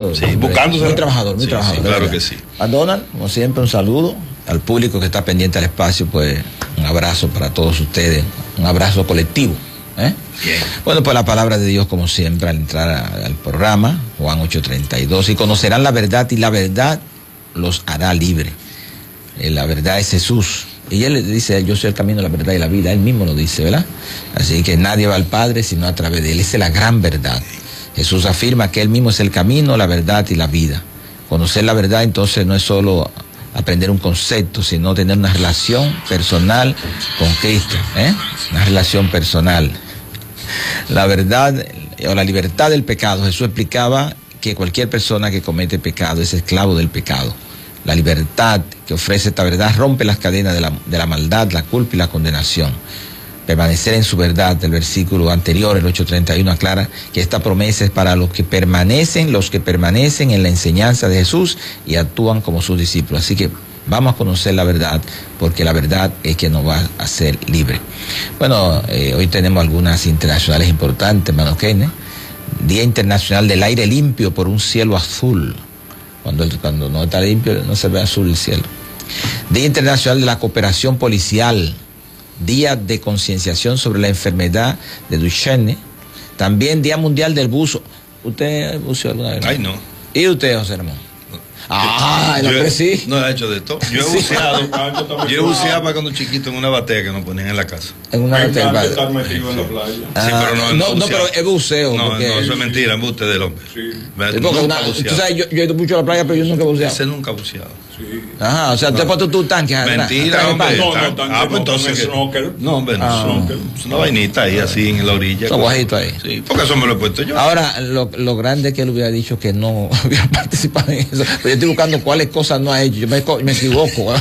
pero sí, buscándose. Muy trabajador, muy trabajador. Sí, claro que sí. A Donald, como siempre, un saludo. Al público que está pendiente al espacio, pues un abrazo para todos ustedes, un abrazo colectivo. Bien. Bueno, pues la palabra de Dios, como siempre, al entrar al programa, Juan 8:32, y conocerán la verdad, y la verdad los hará libre. La verdad es Jesús. Y él dice, yo soy el camino, la verdad y la vida. Él mismo lo dice, ¿verdad? Así que nadie va al Padre sino a través de él. Esa es la gran verdad. Jesús afirma que él mismo es el camino, la verdad y la vida. Conocer la verdad, entonces, no es solo aprender un concepto, sino tener una relación personal con Cristo, una relación personal. La verdad o la libertad del pecado. Jesús explicaba que cualquier persona que comete pecado es esclavo del pecado. La libertad que ofrece esta verdad rompe las cadenas de la maldad, la culpa y la condenación. Permanecer en su verdad. El versículo anterior, el 8:31, aclara que esta promesa es para los que permanecen en la enseñanza de Jesús y actúan como sus discípulos. Así que vamos a conocer la verdad, porque la verdad es que nos va a hacer libre. Bueno, hoy tenemos algunas internacionales importantes, hermano Kenneth. Día Internacional del Aire Limpio por un cielo azul. Cuando no está limpio, no se ve azul el cielo. Día Internacional de la Cooperación Policial. Día de concienciación sobre la enfermedad de Duchenne. También Día Mundial del Buzo. ¿Usted buceó alguna vez? Ay, no. ¿Y usted, José Ramón? El hombre sí. No he hecho de todo. Yo he buceado. Yo he buceado para cuando chiquito en una batea que nos ponían en la casa. En una batea. Me estar metido en la playa. Sí, pero no, pero es buceo. No, porque... no, eso es mentira, embuste del hombre. Sí. Tú sabes, yo he ido mucho a la playa, pero yo nunca he buceado. Ese nunca ha buceado. Sí. Ajá, o sea, tú has puesto tu tanque. Mentira, hombre. No, entonces. snorkel. No, hombre, no. Es una vainita ahí, así en la orilla. Un guajito ahí. Sí, porque eso me lo he puesto yo. Ahora, lo grande es que él hubiera dicho que no había participado en eso. Pero yo estoy buscando cuáles cosas no ha hecho. Yo me equivoco.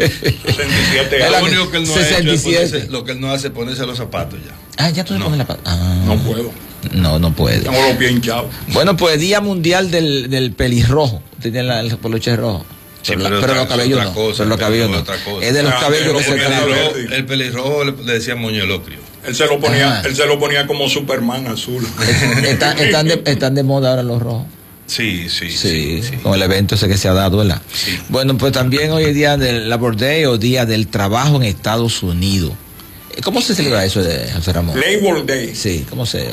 67 años. Lo único que él no 67. ha hecho es lo que él no hace es ponerse los zapatos ya. Ya tú le pones la pata. No puedo. No puede. Tengo los pies hinchados. Bueno, pues Día Mundial del Pelirrojo. Usted tiene el poloche rojo. Sí, pero los cabellos no. Pero los cabellos no. Es de los cabellos que se el pelirrojo le decía moñolocrio. Él se lo ponía como Superman azul. Están de moda ahora los rojos. Sí. Con el evento ese que se ha dado, ¿verdad? Sí. Bueno, pues también hoy es Día del Labor Day o Día del Trabajo en Estados Unidos. ¿Cómo se celebra eso de José Ramón? Labor Day. Sí, ¿cómo se...?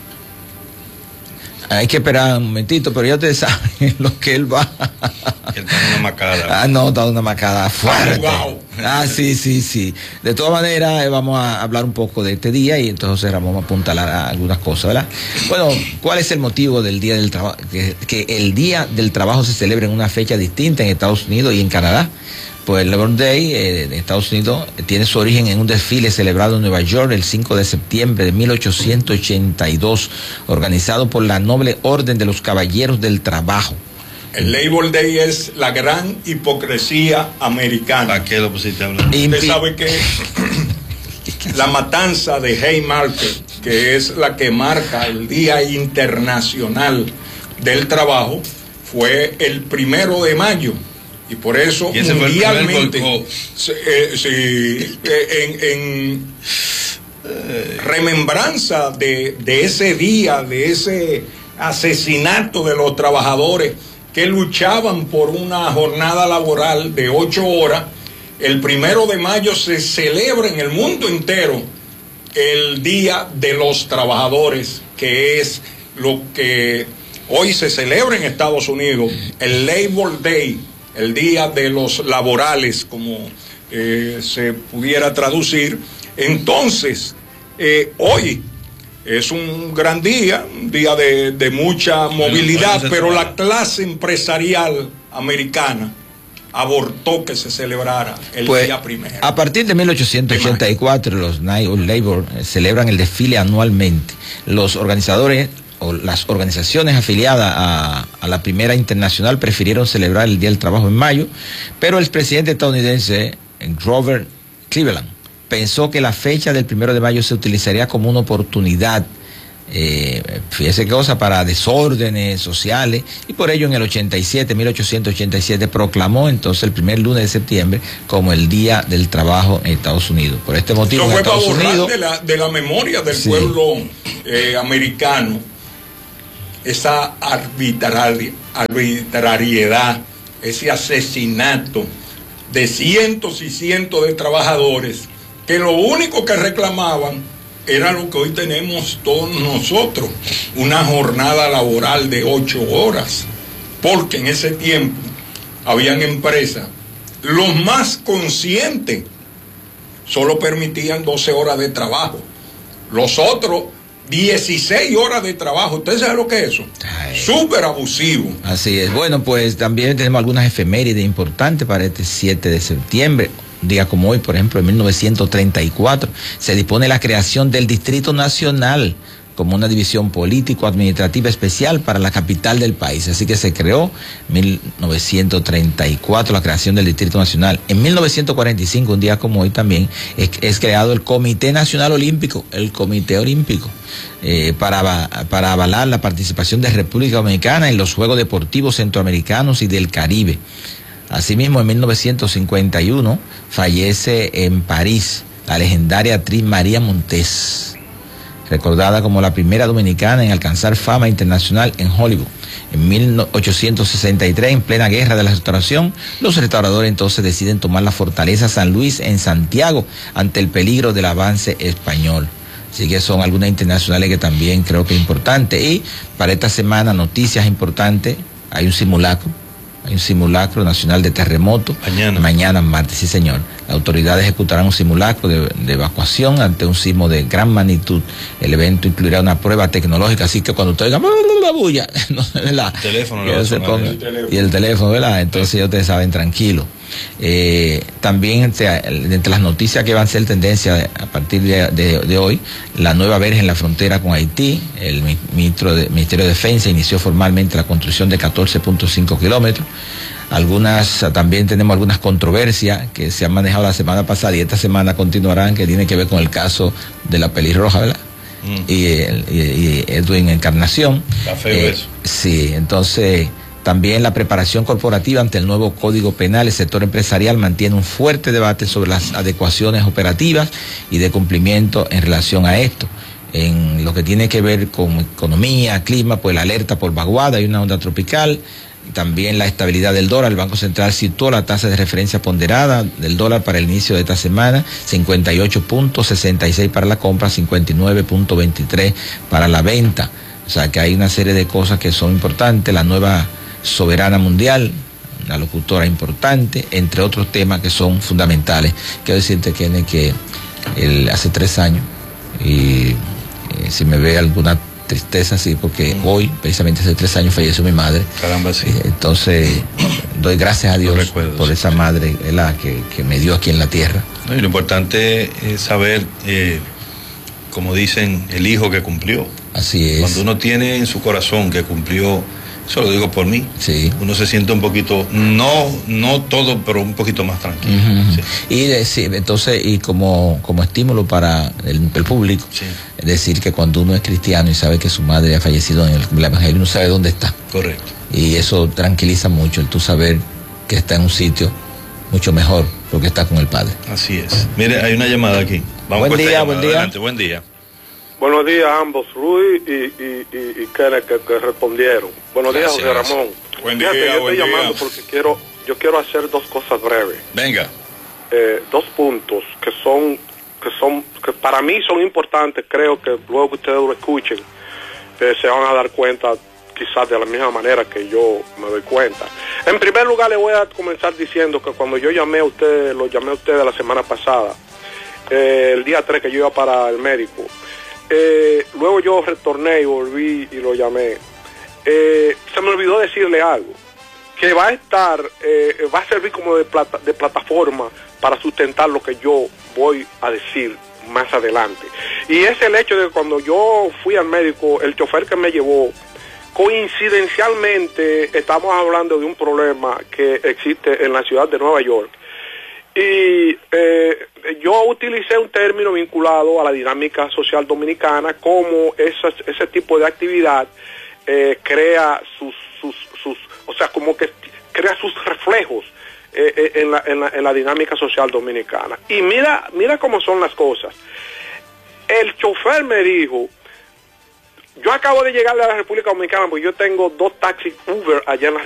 Hay que esperar un momentito, pero ya ustedes saben lo que él va. Él está en una macada. Está en una macada fuerte. Wow. Sí. De todas maneras, vamos a hablar un poco de este día y entonces José Ramón va a apuntalar a algunas cosas, ¿verdad? Bueno, ¿cuál es el motivo del Día del Trabajo? Que el Día del Trabajo se celebra en una fecha distinta en Estados Unidos y en Canadá. Pues el Labor Day en Estados Unidos tiene su origen en un desfile celebrado en Nueva York el 5 de septiembre de 1882, organizado por la Noble Orden de los Caballeros del Trabajo. El Labor Day es la gran hipocresía americana. ¿A qué lo pusiste a hablar? Usted sabe que la matanza de Haymarket, que es la que marca el Día Internacional del Trabajo, fue el 1 de mayo. Y por eso mundialmente, en remembranza de ese día, de ese asesinato de los trabajadores que luchaban por una jornada laboral de 8 horas, el 1 de mayo se celebra en el mundo entero el Día de los Trabajadores, que es lo que hoy se celebra en Estados Unidos, el Labor Day, el Día de los Laborales, como se pudiera traducir. Entonces, hoy es un gran día, un día de mucha movilidad, pero la clase empresarial americana abortó que se celebrara el día primero. A partir de 1884, los Night of Labor celebran el desfile anualmente. Los organizadores o las organizaciones afiliadas a la primera internacional prefirieron celebrar el Día del Trabajo en mayo, pero el presidente estadounidense Grover Cleveland pensó que la fecha del 1 de mayo se utilizaría como una oportunidad, fíjese qué cosa, para desórdenes sociales, y por ello en el 1887 proclamó entonces el primer lunes de septiembre como el Día del Trabajo en Estados Unidos. Por este motivo en Estados Unidos, de la memoria del pueblo americano esa arbitrariedad, ese asesinato de cientos y cientos de trabajadores que lo único que reclamaban era lo que hoy tenemos todos nosotros, una jornada laboral de 8 horas, porque en ese tiempo habían empresas, los más conscientes solo permitían 12 horas de trabajo, los otros 16 horas de trabajo. ¿Usted sabe lo que es eso? Súper abusivo. Así es. Bueno, pues también tenemos algunas efemérides importantes para este 7 de septiembre. Un día como hoy, por ejemplo, en 1934, se dispone la creación del Distrito Nacional como una división político-administrativa especial para la capital del país. Así que se creó en 1934 la creación del Distrito Nacional. En 1945, un día como hoy también, es creado el Comité Nacional Olímpico, el Comité Olímpico, para avalar la participación de República Dominicana en los Juegos Deportivos Centroamericanos y del Caribe. Asimismo, en 1951 fallece en París la legendaria actriz María Montes, recordada como la primera dominicana en alcanzar fama internacional en Hollywood. En 1863, en plena guerra de la restauración, los restauradores entonces deciden tomar la fortaleza San Luis en Santiago ante el peligro del avance español. Así que son algunas internacionales que también creo que es importante. Y para esta semana, noticias importantes, hay un simulacro nacional de terremoto. Mañana, martes, sí señor. Las autoridades ejecutarán un simulacro de evacuación ante un sismo de gran magnitud. El evento incluirá una prueba tecnológica, así que cuando usted diga la bulla, no, ¿verdad? El teléfono y el teléfono, ¿verdad? Entonces ya ustedes saben, tranquilo. También entre las noticias que van a ser tendencia a partir de hoy, la nueva verja en la frontera con Haití. El Ministerio de Defensa inició formalmente la construcción de 14.5 kilómetros. También tenemos algunas controversias que se han manejado la semana pasada y esta semana continuarán, que tiene que ver con el caso de la pelirroja, ¿verdad? Y Edwin Encarnación. Está feo eso. Sí, entonces también la preparación corporativa ante el nuevo Código Penal. El sector empresarial mantiene un fuerte debate sobre las adecuaciones operativas y de cumplimiento en relación a esto. En lo que tiene que ver con economía, clima, pues la alerta por vaguada, hay una onda tropical. También la estabilidad del dólar. El Banco Central situó la tasa de referencia ponderada del dólar para el inicio de esta semana, 58.66 para la compra, 59.23 para la venta. O sea que hay una serie de cosas que son importantes. La nueva soberana mundial, una locutora importante, entre otros temas que son fundamentales. Quiero decirte, Kenny, que hace 3 años, y si me ve alguna tristeza, sí, porque hoy, precisamente hace 3 años, falleció mi madre. Caramba, sí. Entonces, doy gracias a Dios por esa madre que me dio aquí en la tierra. No, y lo importante es saber, como dicen, el hijo que cumplió. Así es. Cuando uno tiene en su corazón que cumplió, eso lo digo por mí, sí, uno se siente un poquito, no todo, pero un poquito más tranquilo. Sí. Y entonces, y como estímulo para el público, sí, es decir, que cuando uno es cristiano y sabe que su madre ha fallecido en el Evangelio, uno sabe dónde está. Correcto. Y eso tranquiliza mucho, el tú saber que está en un sitio mucho mejor, porque está con el Padre. Así es. Mire, hay una llamada aquí. Vamos buen día, buen día. Adelante, buen día. Buenos días a ambos, Rudy y Kenneth, que respondieron. Buenos días, José Ramón. Buen día, yo estoy llamando porque yo quiero hacer 2 cosas breves. Venga. 2 puntos que para mí son importantes. Creo que luego que ustedes lo escuchen, se van a dar cuenta quizás de la misma manera que yo me doy cuenta. En primer lugar, le voy a comenzar diciendo que cuando yo llamé a ustedes la semana pasada, el día 3 que yo iba para el médico, luego yo retorné y volví y lo llamé. Se me olvidó decirle algo, que va a servir como de plataforma para sustentar lo que yo voy a decir más adelante. Y es el hecho de que cuando yo fui al médico, el chofer que me llevó, coincidencialmente estamos hablando de un problema que existe en la ciudad de Nueva York. Y yo utilicé un término vinculado a la dinámica social dominicana, como ese tipo de actividad crea crea sus reflejos en la dinámica social dominicana. Y mira cómo son las cosas. El chofer me dijo, Yo acabo de llegar a la República Dominicana porque yo tengo 2 taxis Uber allá en la